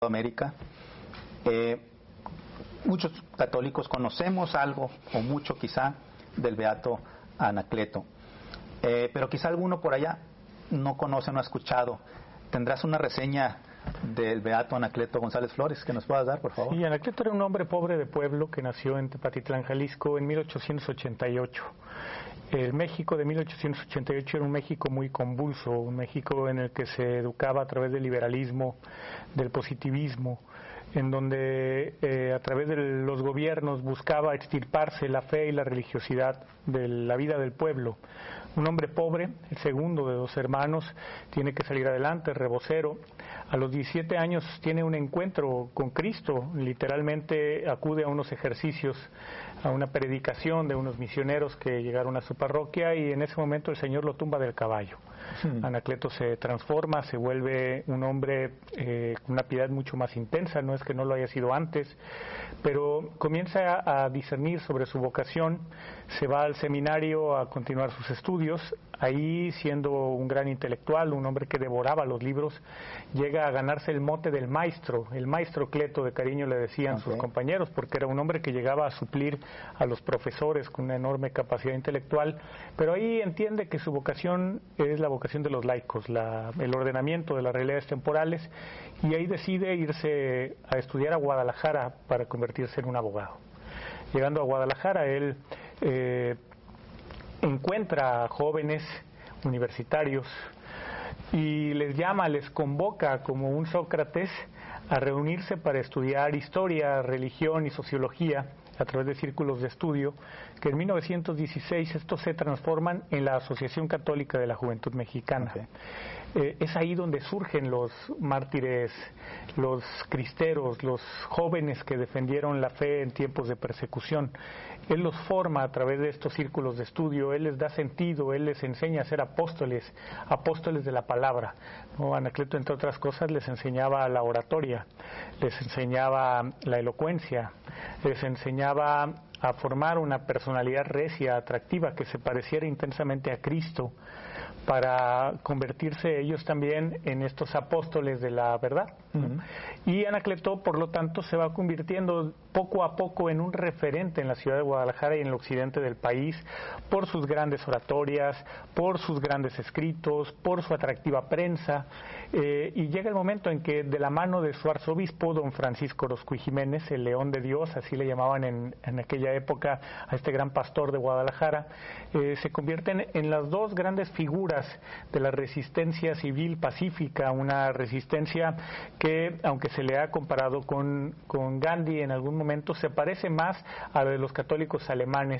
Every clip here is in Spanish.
América. Muchos católicos conocemos algo, o mucho quizá, del beato Anacleto, pero quizá alguno por allá no conoce, no ha escuchado. ¿Tendrás una reseña del beato Anacleto González Flores que nos puedas dar, por favor? Sí, Anacleto era un hombre pobre de pueblo que nació en Tepatitlán, Jalisco, en 1888. El México de 1888 era un México muy convulso, un México en el que se educaba a través del liberalismo, del positivismo, en donde a través de los gobiernos buscaba extirparse la fe y la religiosidad de la vida del pueblo. Un hombre pobre, el segundo de 2 hermanos, tiene que salir adelante, rebocero. A los 17 años tiene un encuentro con Cristo, literalmente acude a unos ejercicios, a una predicación de unos misioneros que llegaron a su parroquia, y en ese momento el Señor lo tumba del caballo. Anacleto se transforma, se vuelve un hombre con una piedad mucho más intensa, no es que no lo haya sido antes, pero comienza a discernir sobre su vocación, se va al seminario a continuar sus estudios. Ahí, siendo un gran intelectual, un hombre que devoraba los libros, llega a ganarse el mote del maestro, el maestro Cleto, de cariño le decían sus compañeros, porque era un hombre que llegaba a suplir a los profesores con una enorme capacidad intelectual, pero ahí entiende que su vocación es la vocación de los laicos, el ordenamiento de las realidades temporales, y ahí decide irse a estudiar a Guadalajara para convertirse en un abogado. Llegando a Guadalajara, él encuentra a jóvenes universitarios y les llama, les convoca como un Sócrates a reunirse para estudiar historia, religión y sociología a través de círculos de estudio, que en 1916 estos se transforman en la Asociación Católica de la Juventud Mexicana. Es ahí donde surgen los mártires, los cristeros, los jóvenes que defendieron la fe en tiempos de persecución. Él los forma a través de estos círculos de estudio, él les da sentido, él les enseña a ser apóstoles, apóstoles de la palabra, ¿no? Anacleto, entre otras cosas, les enseñaba la oratoria, les enseñaba la elocuencia, les enseñaba a formar una personalidad recia, atractiva, que se pareciera intensamente a Cristo, para convertirse ellos también en estos apóstoles de la verdad. Y Anacleto, por lo tanto, se va convirtiendo poco a poco en un referente en la ciudad de Guadalajara y en el occidente del país, por sus grandes oratorias, por sus grandes escritos, por su atractiva prensa, y llega el momento en que, de la mano de su arzobispo, don Francisco Orozco y Jiménez, el León de Dios, así le llamaban en aquella época a este gran pastor de Guadalajara, se convierten en las 2 grandes figuras de la resistencia civil pacífica, una resistencia que, aunque se le ha comparado con Gandhi en algún momento, se parece más a la de los católicos alemanes,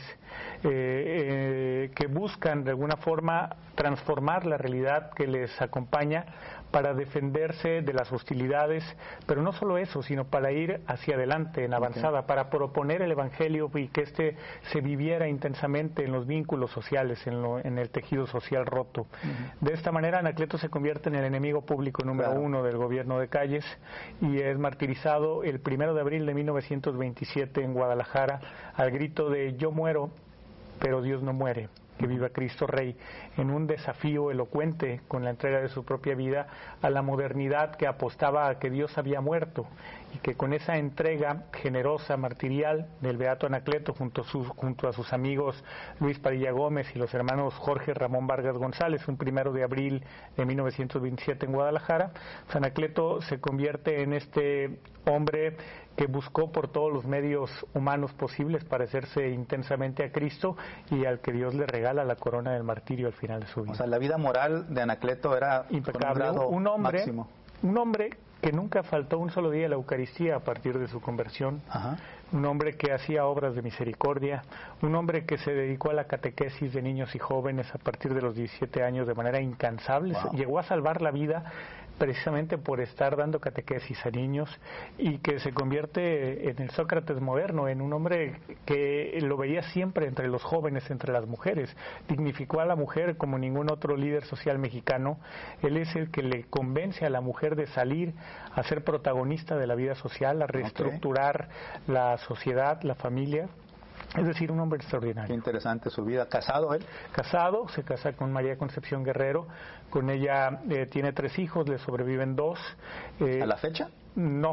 que buscan de alguna forma transformar la realidad que les acompaña para defenderse de las hostilidades, pero no solo eso, sino para ir hacia adelante, en avanzada, para proponer el Evangelio y que éste se viviera intensamente en los vínculos sociales, en el tejido social roto. De esta manera, Anacleto se convierte en el enemigo público número 1 del gobierno de Calles, y es martirizado el 1 de abril de 1927 en Guadalajara, al grito de "Yo muero, pero Dios no muere, que viva Cristo Rey", en un desafío elocuente con la entrega de su propia vida a la modernidad que apostaba a que Dios había muerto, y que con esa entrega generosa, martirial del beato Anacleto, junto a sus amigos Luis Padilla Gómez y los hermanos Jorge Ramón Vargas González, un 1 de abril de 1927 en Guadalajara, Anacleto se convierte en este hombre que buscó por todos los medios humanos posibles parecerse intensamente a Cristo, y al que Dios le regala la corona del martirio al final de su vida. O sea, la vida moral de Anacleto era impecable, un hombre que nunca faltó un solo día a la Eucaristía a partir de su conversión, un hombre que hacía obras de misericordia, un hombre que se dedicó a la catequesis de niños y jóvenes a partir de los 17 años de manera incansable, llegó a salvar la vida precisamente por estar dando catequesis a niños, y que se convierte en el Sócrates moderno, en un hombre que lo veía siempre entre los jóvenes, entre las mujeres, dignificó a la mujer como ningún otro líder social mexicano. Él es el que le convence a la mujer de salir a ser protagonista de la vida social, a reestructurar la sociedad, la familia. Es decir, un hombre extraordinario. Qué interesante su vida. ¿Casado él? Casado, se casa con María Concepción Guerrero. Con ella tiene 3 hijos, le sobreviven 2. ¿A la fecha? No.